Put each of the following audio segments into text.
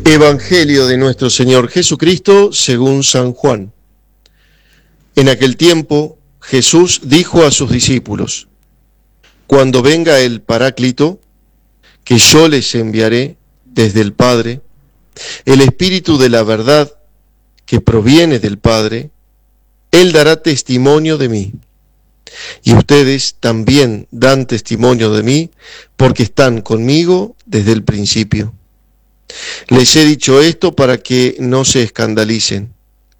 Evangelio de nuestro Señor Jesucristo según San Juan. En aquel tiempo Jesús dijo a sus discípulos: Cuando venga el Paráclito, que yo les enviaré desde el Padre, el Espíritu de la verdad que proviene del Padre, Él dará testimonio de mí. Y ustedes también dan testimonio de mí, porque están conmigo desde el principio. Les he dicho esto para que no se escandalicen.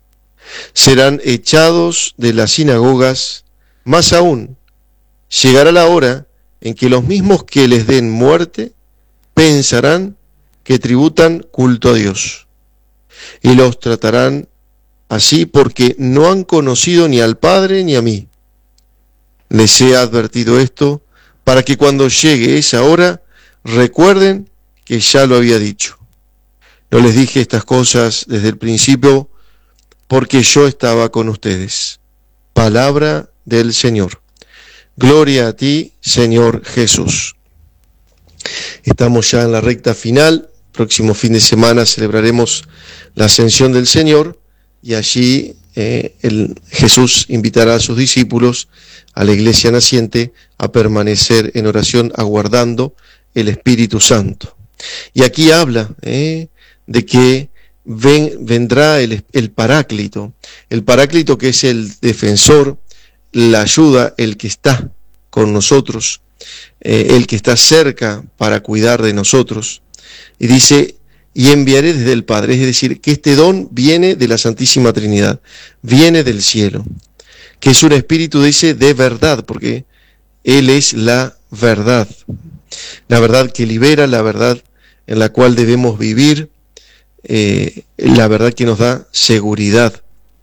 Serán echados de las sinagogas, más aún, llegará la hora en que los mismos que les den muerte pensarán que tributan culto a Dios, y los tratarán así porque no han conocido ni al Padre ni a mí. Les he advertido esto para que cuando llegue esa hora recuerden que ya lo había dicho. No les dije estas cosas desde el principio porque yo estaba con ustedes. Palabra del Señor. Gloria a ti, Señor Jesús. Estamos ya en la recta final. Próximo fin de semana celebraremos la Ascensión del Señor y allí Jesús invitará a sus discípulos, a la iglesia naciente, a permanecer en oración aguardando el Espíritu Santo. Y aquí habla de que vendrá el Paráclito, que es el defensor, la ayuda, el que está con nosotros, el que está cerca para cuidar de nosotros. Y dice: y enviaré desde el Padre, es decir, que este don viene de la Santísima Trinidad, viene del cielo, que es un espíritu, dice, de verdad, porque Él es la verdad que libera, la verdad en la cual debemos vivir, la verdad que nos da seguridad.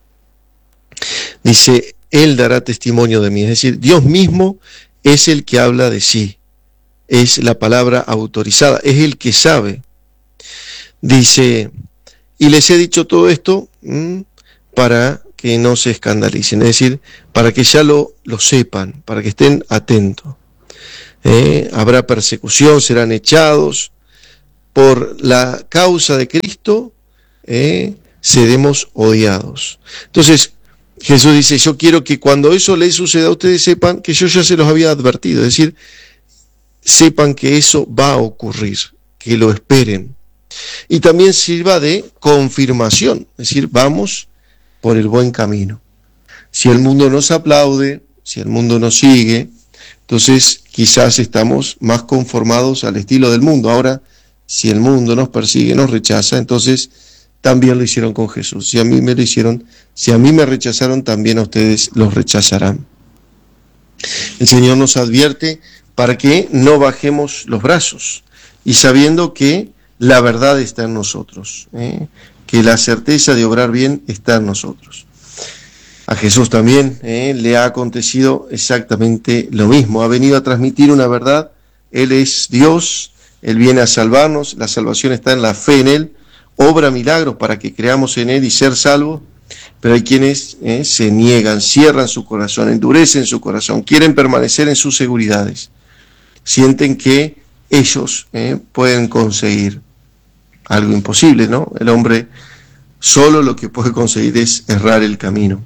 Dice: Él dará testimonio de mí, es decir, Dios mismo es el que habla de sí, es la palabra autorizada, es el que sabe. Dice: y les he dicho todo esto para que no se escandalicen, es decir, para que ya lo sepan, para que estén atentos. Habrá persecución, serán echados. Por la causa de Cristo seremos odiados. Entonces Jesús dice: yo quiero que cuando eso les suceda a ustedes sepan que yo ya se los había advertido, es decir, sepan que eso va a ocurrir, que lo esperen. Y también sirva de confirmación, es decir, vamos por el buen camino. Si el mundo nos aplaude, si el mundo nos sigue, entonces quizás estamos más conformados al estilo del mundo. Ahora, si el mundo nos persigue, nos rechaza, entonces también lo hicieron con Jesús. Si a mí me lo hicieron, si a mí me rechazaron, también a ustedes los rechazarán. El Señor nos advierte para que no bajemos los brazos y sabiendo que la verdad está en nosotros, que la certeza de obrar bien está en nosotros. A Jesús también le ha acontecido exactamente lo mismo. Ha venido a transmitir una verdad. Él es Dios. Él viene a salvarnos, la salvación está en la fe en Él, obra milagros para que creamos en Él y ser salvos, pero hay quienes se niegan, cierran su corazón, endurecen su corazón, quieren permanecer en sus seguridades, sienten que ellos pueden conseguir algo imposible, ¿no? El hombre solo lo que puede conseguir es errar el camino.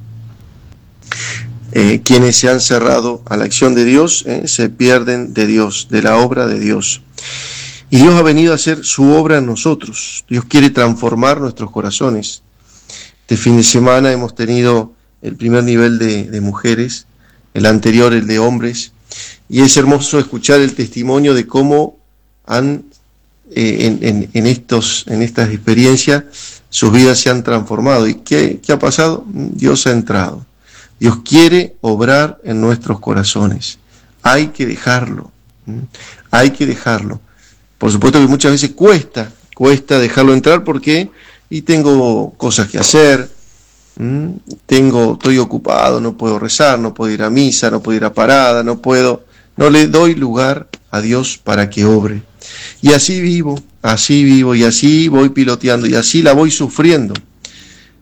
Quienes se han cerrado a la acción de Dios se pierden de Dios, de la obra de Dios. Y Dios ha venido a hacer su obra en nosotros. Dios quiere transformar nuestros corazones. Este fin de semana hemos tenido el primer nivel de mujeres, el anterior el de hombres, y es hermoso escuchar el testimonio de cómo han, en estas experiencias, sus vidas se han transformado. ¿Y qué ha pasado? Dios ha entrado. Dios quiere obrar en nuestros corazones. Hay que dejarlo. Hay que dejarlo. Por supuesto que muchas veces cuesta dejarlo entrar porque tengo cosas que hacer, estoy ocupado, no puedo rezar, no puedo ir a misa, no puedo ir a parada, no le doy lugar a Dios para que obre. Y así vivo, y así voy piloteando, y así la voy sufriendo.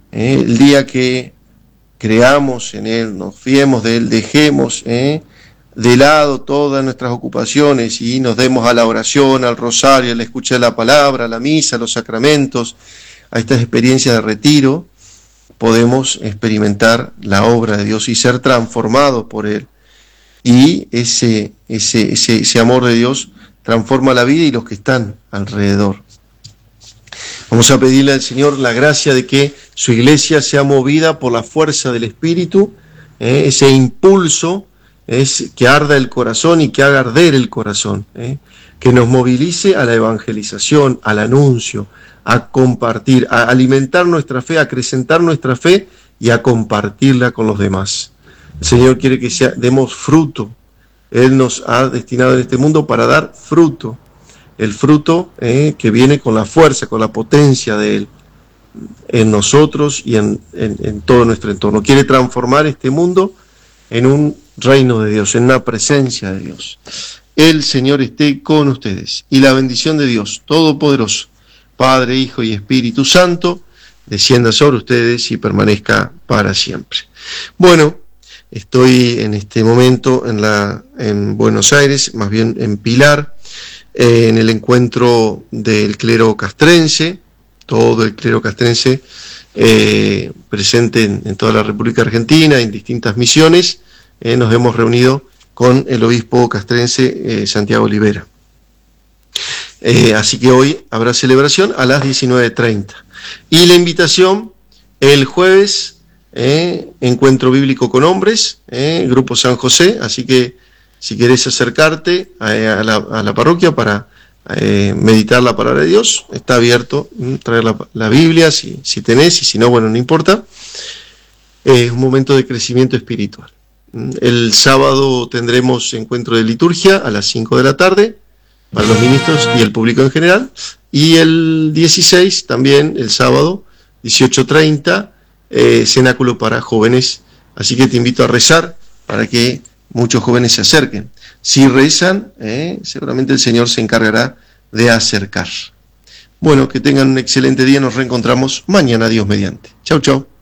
El día que creamos en Él, nos fiemos de Él, dejemos de lado todas nuestras ocupaciones y nos demos a la oración, al rosario, a la escucha de la palabra, a la misa, a los sacramentos, a estas experiencias de retiro, podemos experimentar la obra de Dios y ser transformados por Él. Y ese amor de Dios transforma la vida y los que están alrededor. Vamos a pedirle al Señor la gracia de que su iglesia sea movida por la fuerza del Espíritu, ese impulso es que arda el corazón y que haga arder el corazón, que nos movilice a la evangelización, al anuncio, a compartir, a alimentar nuestra fe, a acrecentar nuestra fe y a compartirla con los demás. El Señor quiere que demos fruto. Él nos ha destinado en este mundo para dar fruto. El fruto que viene con la fuerza, con la potencia de Él en nosotros y en todo nuestro entorno. Quiere transformar este mundo en un reino de Dios, en una presencia de Dios. El Señor esté con ustedes y la bendición de Dios Todopoderoso, Padre, Hijo y Espíritu Santo, descienda sobre ustedes y permanezca para siempre. Bueno, estoy en este momento en Buenos Aires, más bien en Pilar, en el encuentro del clero castrense, todo el clero castrense presente en toda la República Argentina, en distintas misiones. Nos hemos reunido con el obispo castrense Santiago Olivera. Así que hoy habrá celebración a las 19:30. Y la invitación, el jueves, encuentro bíblico con hombres, Grupo San José, así que si querés acercarte a la parroquia para meditar la palabra de Dios, está abierto, traer la Biblia si tenés, y si no, bueno, no importa. Es un momento de crecimiento espiritual. El sábado tendremos encuentro de liturgia a las 5 de la tarde para los ministros y el público en general, y el 16 también, el sábado, 18:30, cenáculo para jóvenes, así que te invito a rezar para que muchos jóvenes se acerquen. Si rezan, seguramente el Señor se encargará de acercar. Bueno, que tengan un excelente día, nos reencontramos mañana, Dios mediante. Chau, chau.